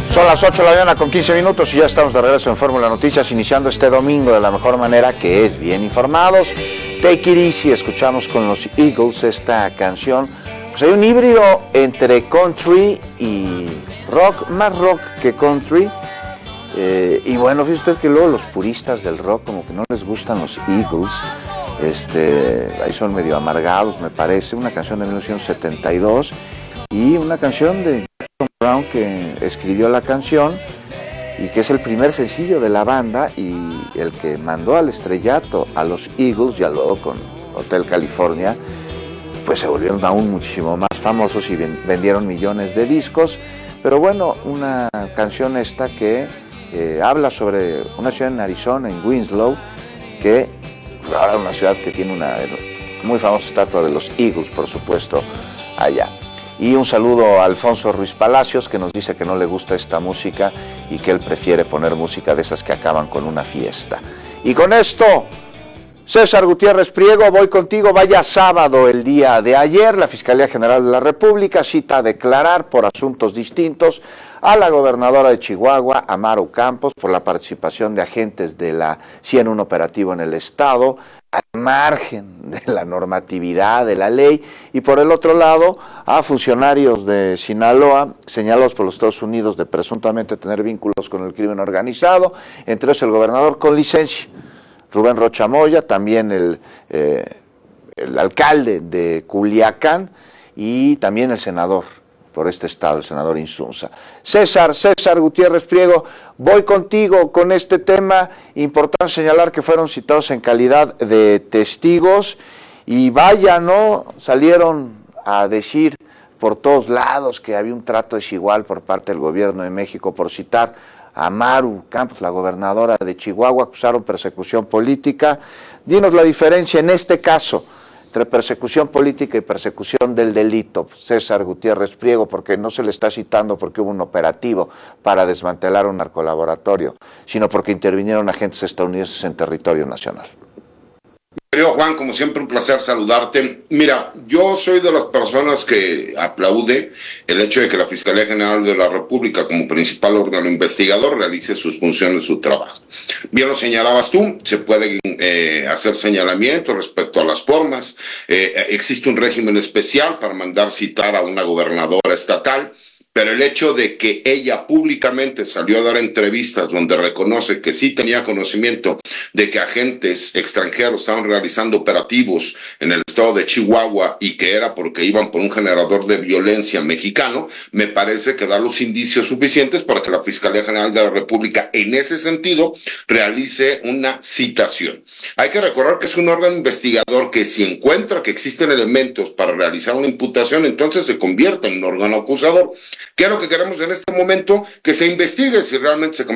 Son las 8 de la mañana con 15 minutos y ya estamos de regreso en Fórmula Noticias, iniciando este domingo de la mejor manera, que es bien informados. Take It Easy, escuchamos con los Eagles esta canción. Pues hay un híbrido entre country y rock, más rock que country. Y bueno, fíjate usted que luego los puristas del rock como que no les gustan los Eagles. Ahí son medio amargados, me parece. Una canción de 1972 y una canción de Jackson Browne, que escribió la canción y que es el primer sencillo de la banda y el que mandó al estrellato a los Eagles. Ya luego con Hotel California pues se volvieron aún muchísimo más famosos y vendieron millones de discos. Pero bueno, una canción esta que habla sobre una ciudad en Arizona, en Winslow, que ahora es una ciudad que tiene una muy famosa estatua de los Eagles, por supuesto, allá. Y un saludo a Alfonso Ruiz Palacios, que nos dice que no le gusta esta música y que él prefiere poner música de esas que acaban con una fiesta. Y con esto, César Gutiérrez Priego, voy contigo. Vaya sábado el día de ayer, la Fiscalía General de la República cita a declarar por asuntos distintos a la gobernadora de Chihuahua, Amaru Campos, por la participación de agentes de la CIA en un operativo en el estado, al margen de la normatividad de la ley, y por el otro lado a funcionarios de Sinaloa señalados por los Estados Unidos de presuntamente tener vínculos con el crimen organizado, entre ellos el gobernador con licencia, Rubén Rocha Moya, también el alcalde de Culiacán y también el senador por este estado, el senador Insunza. César Gutiérrez Priego, voy contigo con este tema. Importante señalar que fueron citados en calidad de testigos y vaya, ¿no? Salieron a decir por todos lados que había un trato desigual por parte del gobierno de México por citar a Amaru Campos, la gobernadora de Chihuahua. Acusaron persecución política. Dinos la diferencia en este caso entre persecución política y persecución del delito, César Gutiérrez Priego, porque no se le está citando porque hubo un operativo para desmantelar un narcolaboratorio, sino porque intervinieron agentes estadounidenses en territorio nacional. Querido Juan, como siempre un placer saludarte. Mira, yo soy de las personas que aplaude el hecho de que la Fiscalía General de la República, como principal órgano investigador, realice sus funciones, su trabajo. Bien lo señalabas tú, se pueden hacer señalamientos respecto a las formas. Existe un régimen especial para mandar citar a una gobernadora estatal, pero el hecho de que ella públicamente salió a dar entrevistas donde reconoce que sí tenía conocimiento de que agentes extranjeros estaban realizando operativos en el estado de Chihuahua y que era porque iban por un generador de violencia mexicano, me parece que da los indicios suficientes para que la Fiscalía General de la República en ese sentido realice una citación. Hay que recordar que es un órgano investigador que si encuentra que existen elementos para realizar una imputación, entonces se convierte en un órgano acusador. ¿Qué es lo que queremos en este momento? Que se investigue si realmente se